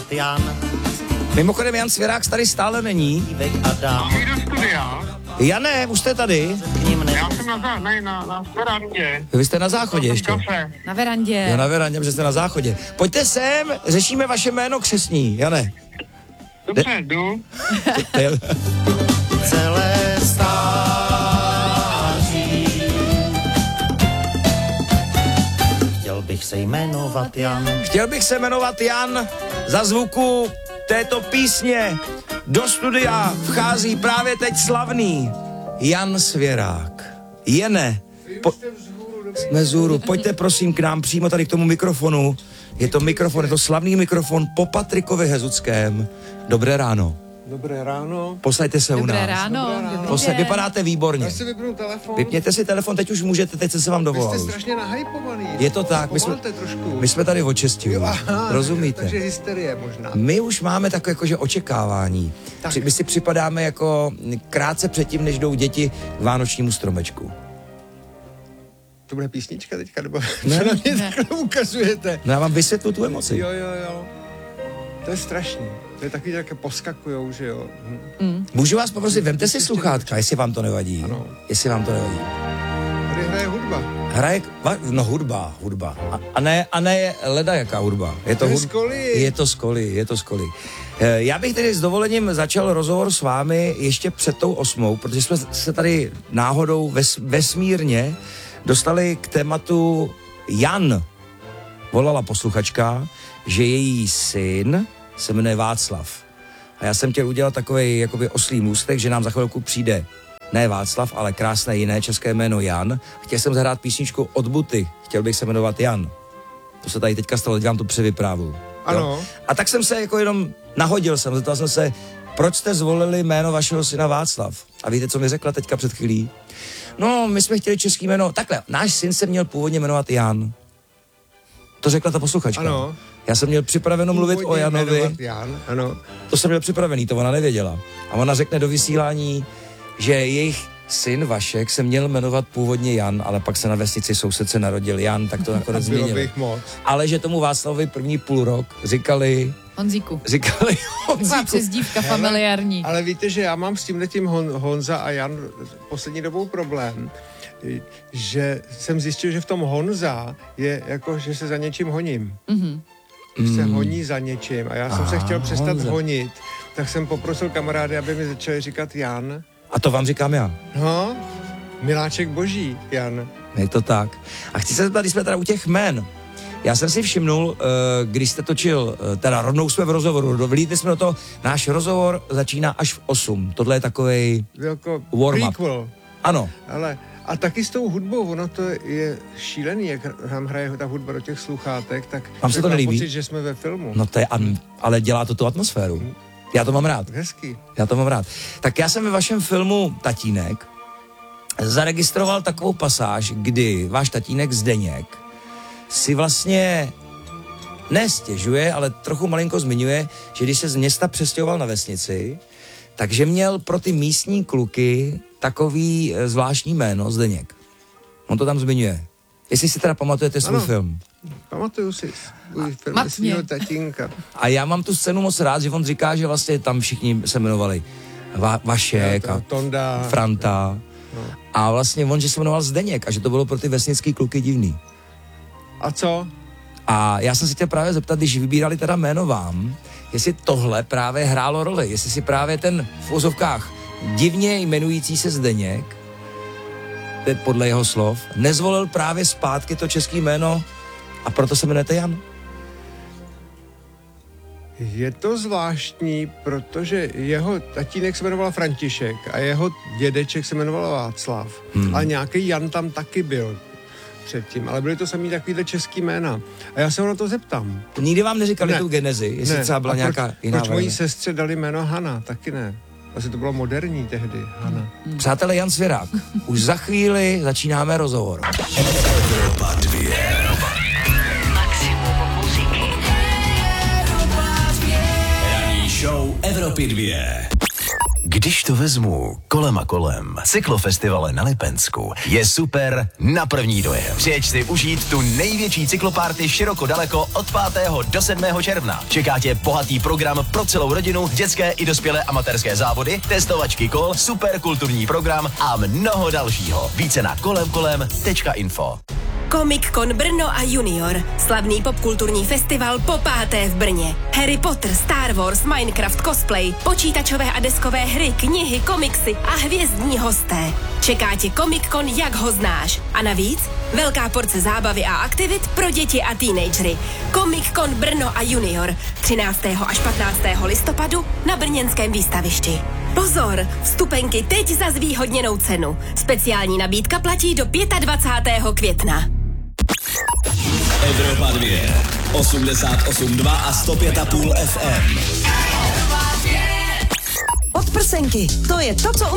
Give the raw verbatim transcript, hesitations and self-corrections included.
Jan. Mimochodem Jan Svěrák tady stále není. Mám jít do studia. Jane, už jste tady? Já jsem na, zá, ne, na, na verandě. Vy jste na záchodě ještě. Kafe. Na verandě. Jo, na verandě, že jste na záchodě. Pojďte sem, řešíme vaše jméno křestní, Jane. Dobře, jdu. Celé stáří. Chtěl bych se jmenovat Jan. Chtěl bych se jmenovat Jan. Za zvuku této písně do studia vchází právě teď slavný Jan Svěrák. Jene, po... jsme vzhůru, pojďte prosím k nám přímo tady k tomu mikrofonu. Je to mikrofon, je to slavný mikrofon po Patrikovi Hezuckém. Dobré ráno. Dobré ráno. Posaďte se Dobré u nás. ráno. Dobré Posaj, vypadáte výborně. Já si vypnu telefon. Vypněte si telefon, teď už můžete, teď se vám dovolal. Vy jste strašně nahypovaný. Je to tak, my jsme, trošku. my jsme tady od šesti. Jo, aha, rozumíte? Takže hysterie možná. My už máme takové jakože očekávání. Tak. Při, my si připadáme jako krátce předtím, než jdou děti k vánočnímu stromečku. To bude písnička teďka, nebo Ne, co na mě ne. takhle ukazujete? No já vám vysvětlu tu emoci. Jo, jo, jo. To je strašný. To je takový, také poskakujou, že jo. Hm. Můžu vás poprosit, vemte si sluchátka, jestli vám to nevadí. Ano. Jestli vám to nevadí. Tady hraje hudba. Hraje, va- no hudba, hudba. A, a ne, a ne leda jaká hudba. Je to, To je hud- z Koli. Je to z Koli, je to z Koli. Eh, Já bych tedy s dovolením začal rozhovor s vámi ještě před tou osmou, protože jsme se tady náhodou ves, vesmírně dostali k tématu Jan. Volala posluchačka, že její syn se jmenuje Václav. A já jsem chtěl udělat takovej jakoby oslý můstek, že nám za chvilku přijde ne Václav, ale krásné jiné české jméno Jan. Chtěl jsem zahrát písničku od Buty. Chtěl bych se jmenovat Jan. To se tady teďka stalo, dělám tu převyprávu. Ano. Jo? A tak jsem se jako jenom nahodil jsem, zeptal jsem se, proč jste zvolili jméno vašeho syna Václav? A víte, co mi řekla teďka před chvílí? No, my jsme chtěli český jméno. Takhle, náš syn se měl původně jmenovat Jan. To řekla ta posluchačka. Ano. Já jsem měl připraveno mluvit o Původně Janovi. jmenovat Jan, ano. To jsem měl připravený, to ona nevěděla. A ona řekne do vysílání, že jejich syn Vašek se měl jmenovat původně Jan, ale pak se na vesnici sousedce narodil Jan, tak to nakonec Bylo změnili. bych moc. Ale že tomu Václavovi první půl rok říkali, Honzíku. říkali Taková Honzíku. přezdívka familiární. Ale víte, že já mám s tímhletím Hon, Honza a Jan poslední dobou problém, že jsem zjistil, že v tom Honza je jako, že se za něčím honím. Mhm. Že se honí za něčím a já jsem se Ah, chtěl přestat Honza. honit, tak jsem poprosil kamarády, aby mi začali říkat Jan. A to vám říkám já. No, miláček boží, Jan. Je to tak. A chci se zeptat, když jsme teda u těch jmen. Já jsem si všimnul, eh, když jste točil, eh, teda rovnou jsme v rozhovoru, vlítli jsme do toho, náš rozhovor začíná až v osm. Tohle je takovej, Jako Warm-up. prequel. ano, Ale a taky s tou hudbou, ono to je šílený, jak nám hraje ta hudba do těch sluchátek, tak Vám se to mám nelíbí? pocit, že jsme ve filmu. no to je, an- ale dělá to tu atmosféru. Já to mám rád. Hezký. Já to mám rád. Tak já jsem ve vašem filmu Tatínek zaregistroval takovou pasáž, kdy váš tatínek Zdeněk si vlastně nestěžuje, ale trochu malinko zmiňuje, že když se z města přestěhoval na vesnici, takže měl pro ty místní kluky takový eh, zvláštní jméno Zdeněk. On to tam zmiňuje. Jestli si teda pamatujete svůj Ano. film. Pamatuju si svůj film matně. svýho tatínka. A já mám tu scénu moc rád, že on říká, že vlastně tam všichni se jmenovali Va- Vašek a Tonda. Franta. A vlastně on, že se jmenoval Zdeněk a že to bylo pro ty vesnický kluky divný. A co? A já jsem si chtěl právě zeptat, když vybírali teda jméno vám, jestli tohle právě hrálo roli, jestli si právě ten v ozovkách divně jmenující se Zdeněk, to je podle jeho slov, nezvolil právě zpátky to české jméno a proto se jmenujete Jan. Je to zvláštní, protože jeho tatínek se jmenoval František a jeho dědeček se jmenoval Václav. Hmm. A nějaký Jan tam taky byl předtím, ale byly to samý takovýhle český jména. A já se ho na to zeptám. Nikdy vám neříkali Ne. tu genezi, jestli Ne. třeba byla A nějaká proč, jiná proč mojí verze? sestře dali jméno Hana? Taky ne. Asi to bylo moderní tehdy, Hana. Přátelé, Jan Svěrák, už za chvíli začínáme rozhovor. Evropa dvě. Maximum muziky. Ranní show Evropy dvě. Když to vezmu kolem a kolem, cyklofestivale na Lipensku je super na první dojem. Přijeď si užít tu největší cyklopárty široko daleko od pátého do sedmého června. Čeká tě bohatý program pro celou rodinu, dětské i dospělé amatérské závody, testovačky kol, super kulturní program a mnoho dalšího. Více na kolemkolem tečka info. Comic Con Brno a Junior. Slavný popkulturní festival po páté v Brně. Harry Potter, Star Wars, Minecraft, cosplay, počítačové a deskové hry, knihy, komiksy a hvězdní hosté. Čeká tě Comic Con, jak ho znáš. A navíc velká porce zábavy a aktivit pro děti a teenagery. Comic Con Brno a Junior. třináctého až patnáctého listopadu na brněnském výstavišti. Pozor, vstupenky teď za zvýhodněnou cenu. Speciální nabídka platí do dvacátého pátého května. Evropa dvě, osmdesát osm dva a sto pět a půl F M. Podprsenky, to je to, co